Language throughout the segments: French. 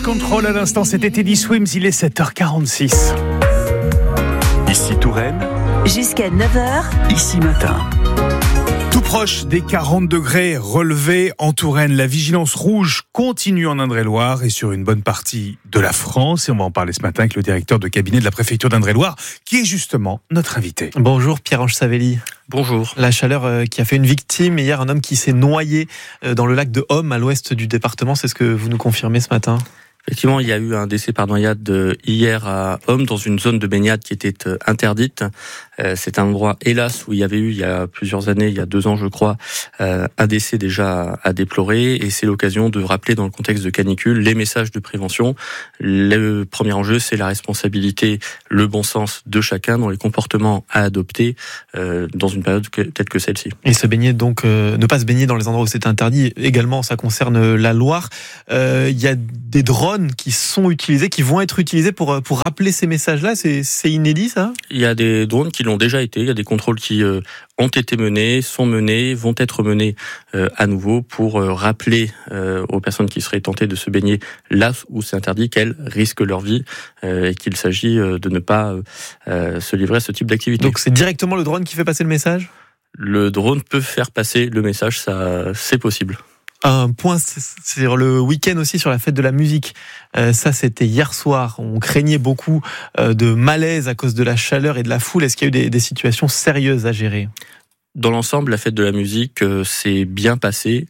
Control à l'instant, c'était Teddy Swims, il est 7h46. Ici Touraine, jusqu'à 9h, ici matin. Tout proche des 40 degrés relevés en Touraine, la vigilance rouge continue en Indre-et-Loire et sur une bonne partie de la France. Et on va en parler ce matin avec le directeur de cabinet de la préfecture d'Indre-et-Loire, qui est justement notre invité. Bonjour Pierre-Ange Savelli. Bonjour. La chaleur qui a fait une victime hier, un homme qui s'est noyé dans le lac de Homme à l'ouest du département, c'est ce que vous nous confirmez ce matin ? Effectivement, il y a eu un décès par noyade hier à Homme, dans une zone de baignade qui était interdite. C'est un endroit, hélas, où il y avait eu, il y a plusieurs années, il y a 2 ans je crois, un décès déjà à déplorer. Et c'est l'occasion de rappeler, dans le contexte de canicule, les messages de prévention. Le premier enjeu, c'est la responsabilité, le bon sens de chacun dans les comportements à adopter dans une période telle que celle-ci. Et se baigner donc, ne pas se baigner dans les endroits où c'est interdit, également ça concerne la Loire. Il y a des drones qui sont utilisés, qui vont être utilisés pour rappeler ces messages-là. C'est inédit, ça ? Il y a des drones qui l'ont déjà été. Il y a des contrôles qui ont été menés, sont menés, vont être menés à nouveau pour rappeler aux personnes qui seraient tentées de se baigner là où c'est interdit qu'elles risquent leur vie et qu'il s'agit de ne pas se livrer à ce type d'activité. Donc c'est directement le drone qui fait passer le message ? Le drone peut faire passer le message, ça c'est possible. Un point sur le week-end aussi, sur la fête de la musique. Ça, c'était hier soir. On craignait beaucoup de malaise à cause de la chaleur et de la foule. Est-ce qu'il y a eu des situations sérieuses à gérer ? Dans l'ensemble, la fête de la musique s'est bien passée.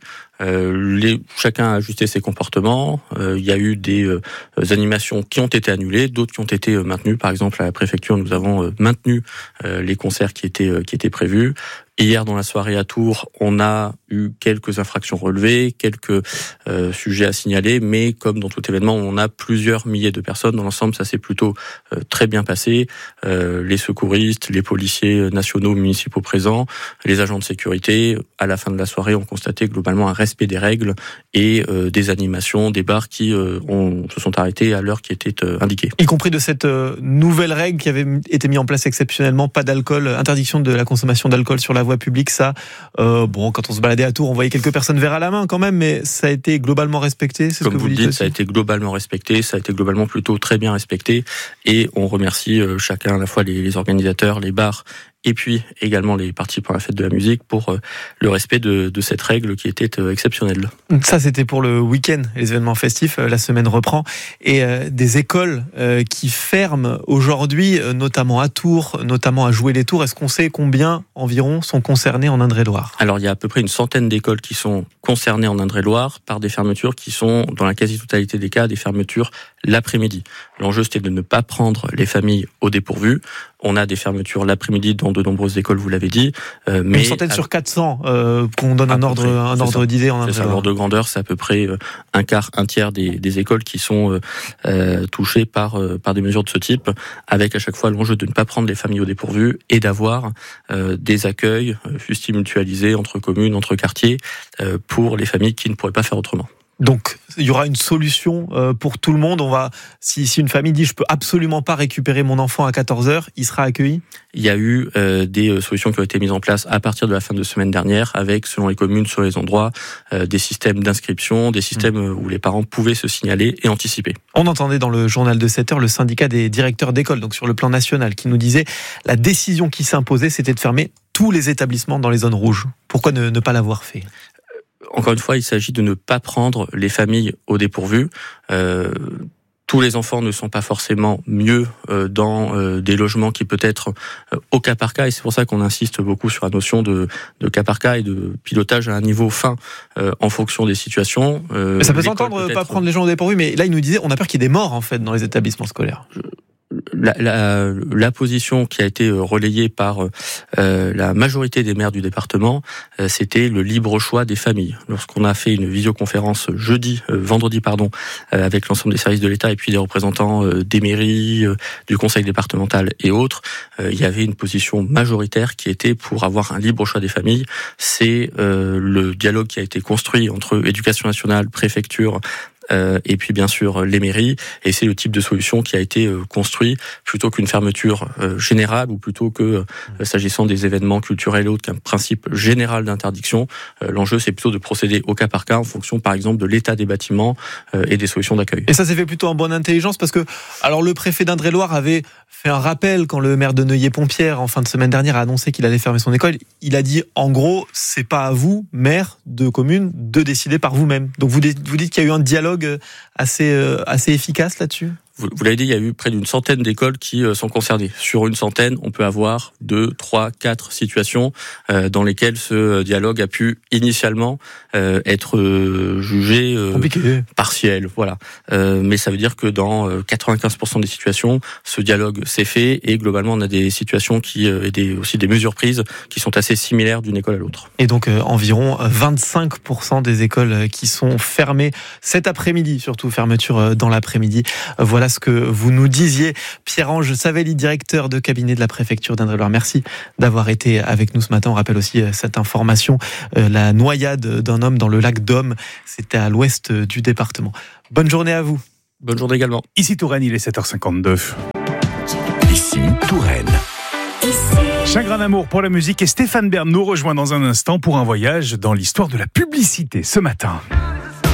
Chacun a ajusté ses comportements. Il y a eu des animations qui ont été annulées, d'autres qui ont été maintenues. Par exemple, à la préfecture, nous avons maintenu les concerts qui étaient prévus. Hier, dans la soirée à Tours, on a eu quelques infractions relevées, quelques sujets à signaler, mais comme dans tout événement, on a plusieurs milliers de personnes. Dans l'ensemble, ça s'est plutôt très bien passé. Les secouristes, les policiers nationaux, municipaux présents, les agents de sécurité, à la fin de la soirée, ont constaté globalement un respect des règles et des animations, des bars qui se sont arrêtés à l'heure qui était indiquée. Y compris de cette nouvelle règle qui avait été mise en place exceptionnellement, pas d'alcool, interdiction de la consommation d'alcool sur la voie publique, ça, quand on se baladait à Tours, on voyait quelques personnes verre à la main quand même, mais ça a été globalement respecté, c'est comme ce que vous le dites, aussi. ça a été globalement respecté, ça a été globalement plutôt très bien respecté, et on remercie chacun, à la fois les organisateurs, les bars, et puis également les participants à la fête de la musique pour le respect de cette règle qui était exceptionnelle. Ça, c'était pour le week-end, les événements festifs. La semaine reprend. Et des écoles qui ferment aujourd'hui, notamment à Tours, notamment à Joué-les-Tours. Est-ce qu'on sait combien environ sont concernés en Indre-et-Loire ? Alors, il y a à peu près une centaine d'écoles qui sont concernées en Indre-et-Loire par des fermetures qui sont, dans la quasi-totalité des cas, des fermetures l'après-midi. L'enjeu, c'était de ne pas prendre les familles au dépourvu. On a des fermetures l'après-midi dans de nombreuses écoles, vous l'avez dit. Mais une centaine sur 400, qu'on donne un ordre d'idée en Indre-et-Loire. C'est ça, l'ordre de grandeur, c'est à peu près un quart, un tiers des écoles qui sont touchées par des mesures de ce type, avec à chaque fois l'enjeu de ne pas prendre les familles au dépourvu et d'avoir des accueils, fussent-ils mutualisés entre communes, entre quartiers, pour les familles qui ne pourraient pas faire autrement. Donc, il y aura une solution pour tout le monde. Si une famille dit « je peux absolument pas récupérer mon enfant à 14h », il sera accueilli ? Il y a eu des solutions qui ont été mises en place à partir de la fin de semaine dernière, avec, selon les communes, sur les endroits, des systèmes d'inscription, des systèmes où les parents pouvaient se signaler et anticiper. On entendait dans le journal de 7h le syndicat des directeurs d'école, donc sur le plan national, qui nous disait la décision qui s'imposait, c'était de fermer tous les établissements dans les zones rouges. Pourquoi ne pas l'avoir fait ? Encore une fois, il s'agit de ne pas prendre les familles au dépourvu. Tous les enfants ne sont pas forcément mieux dans des logements qui peut être au cas par cas, et c'est pour ça qu'on insiste beaucoup sur la notion de cas par cas et de pilotage à un niveau fin en fonction des situations. Mais ça peut s'entendre, pas prendre les gens au dépourvu, mais là il nous disait on a peur qu'il y ait des morts en fait dans les établissements scolaires. La position qui a été relayée par la majorité des maires du département, c'était le libre choix des familles. Lorsqu'on a fait une visioconférence vendredi, avec l'ensemble des services de l'État et puis des représentants des mairies, du conseil départemental et autres, il y avait une position majoritaire qui était pour avoir un libre choix des familles. C'est le dialogue qui a été construit entre éducation nationale, préfecture, et puis bien sûr les mairies. Et c'est le type de solution qui a été construit plutôt qu'une fermeture générale, ou plutôt que s'agissant des événements culturels et autres, qu'un principe général d'interdiction. L'enjeu, c'est plutôt de procéder au cas par cas en fonction, par exemple, de l'état des bâtiments et des solutions d'accueil. Et ça s'est fait plutôt en bonne intelligence, parce que alors le préfet d'Indre-et-Loire avait fait un rappel quand le maire de Neuilly-Pompierre, en fin de semaine dernière, a annoncé qu'il allait fermer son école. Il a dit, en gros, c'est pas à vous, maire de commune, de décider par vous-même. Donc vous dites qu'il y a eu un dialogue assez efficace là-dessus ? Vous l'avez dit, il y a eu près d'une centaine d'écoles qui sont concernées. Sur une centaine, on peut avoir 2, 3, 4 situations dans lesquelles ce dialogue a pu initialement être jugé partiel. Voilà. Mais ça veut dire que dans 95% des situations, ce dialogue s'est fait, et globalement, on a des situations aussi des mesures prises qui sont assez similaires d'une école à l'autre. Et donc environ 25% des écoles qui sont fermées cet après-midi, surtout fermeture dans l'après-midi. Voilà ce que vous nous disiez. Pierre-Ange Savelli, directeur de cabinet de la préfecture d'Indre-et-Loire. Merci d'avoir été avec nous ce matin. On rappelle aussi cette information, la noyade d'un homme dans le lac d'Aume. C'était à l'ouest du département. Bonne journée à vous. Bonne journée également. Ici Touraine, il est 7h52. Ici Touraine. Chagrin d'amour pour la musique, et Stéphane Bern nous rejoint dans un instant pour un voyage dans l'histoire de la publicité ce matin.